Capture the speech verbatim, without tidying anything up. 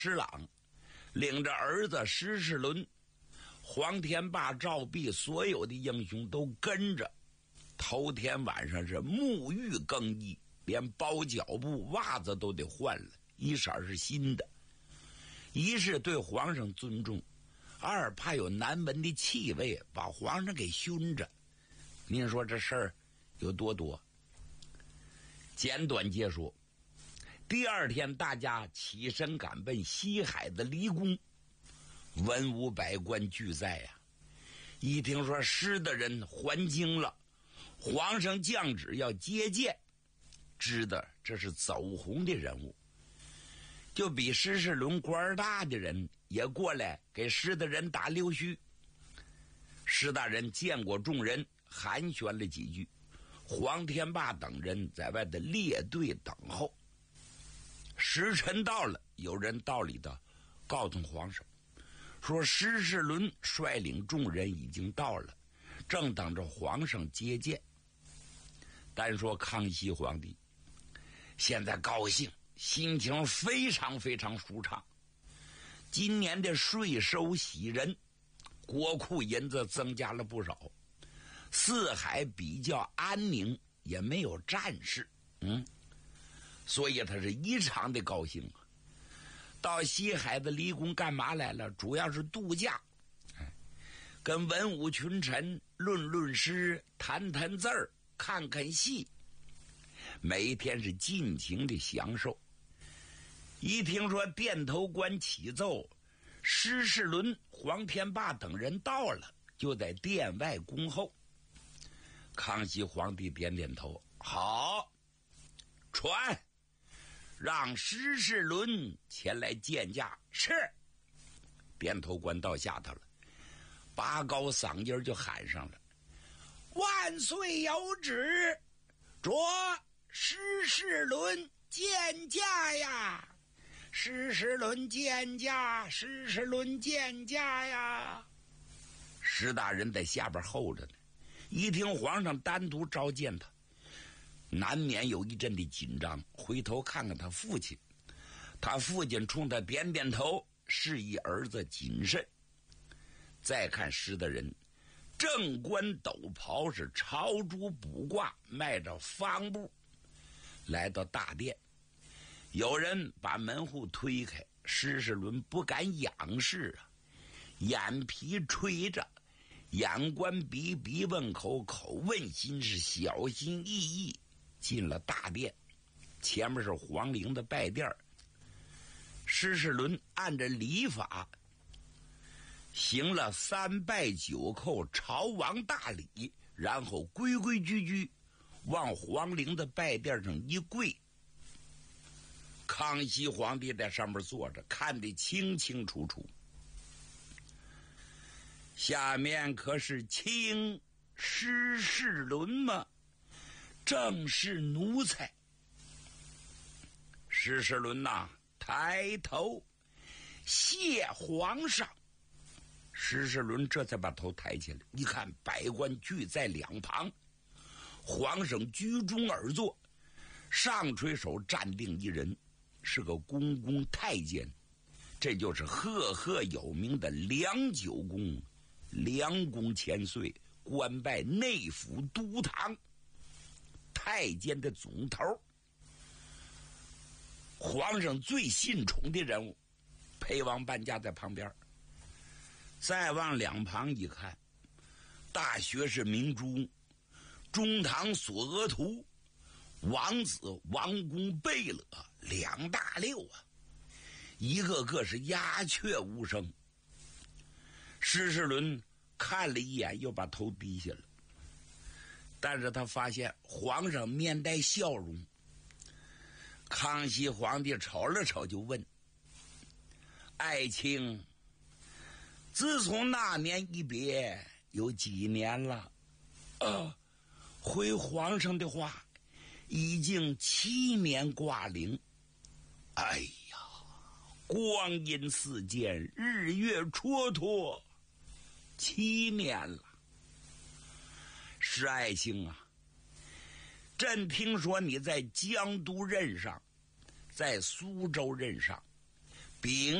施琅领着儿子石世伦、黄天霸、赵弼所有的英雄都跟着。头天晚上是沐浴更衣，连包脚布、袜子都得换了，一色是新的。一是对皇上尊重，二怕有难闻的气味把皇上给熏着。您说这事儿有多多？简短结束。第二天大家起身赶奔西海的离宫，文武百官俱在呀、啊。一听说施的人还京了，皇上降旨要接见，知道这是走红的人物，就比施世伦官大的人也过来给施的人打溜须。施大人见过众人，寒暄了几句，黄天霸等人在外的列队等候。时辰到了，有人到里头告诉皇上说施世伦率领众人已经到了，正等着皇上接见。单说康熙皇帝现在高兴，心情非常非常舒畅。今年的税收喜人，国库银子增加了不少，四海比较安宁，也没有战事，嗯，所以他是异常的高兴啊。到西海的离宫干嘛来了？主要是度假，跟文武群臣论论诗，谈谈字儿，看看戏，每一天是尽情的享受。一听说殿头官启奏施世伦、黄天霸等人到了，就在殿外恭候。康熙皇帝点点头，好，传让施世伦前来见驾。是。殿头官到下头了，拔高嗓音就喊上了：万岁有旨，着施世伦见驾呀！施世伦见驾，施世伦见驾呀！施大人在下边候着呢，一听皇上单独召见他，难免有一阵的紧张，回头看看他父亲，他父亲冲他点点头，示意儿子谨慎。再看施大人，正冠斗袍，是朝珠卜挂，迈着方步来到大殿。有人把门户推开，施世伦不敢仰视啊，眼皮吹着，眼观鼻，鼻问口，口问心，是小心翼翼进了大殿。前面是皇陵的拜殿，施世伦按着礼法行了三拜九叩朝王大礼，然后规规矩矩往皇陵的拜殿上一跪。康熙皇帝在上面坐着，看得清清楚楚。下面可是卿施世伦吗？正是奴才。施世伦呐，抬头谢皇上。施世伦这才把头抬起来，一看百官聚在两旁，皇上居中而坐，上垂手站定一人，是个公公太监，这就是赫赫有名的梁九公梁公千岁，官拜内府都堂太监的总头，皇上最信宠的人物。陪王伴驾在旁边，再往两旁一看，大学士明珠、中堂索额图、王子王公贝勒两大溜啊，一个个是鸦雀无声。施世伦看了一眼，又把头低下了，但是他发现皇上面带笑容。康熙皇帝瞅了瞅，就问：爱卿，自从那年一别有几年了？呃，回皇上的话，已经七年挂零。哎呀，光阴似箭，日月蹉跎，七年了。是爱卿啊，朕听说你在江都任上，在苏州任上， 兵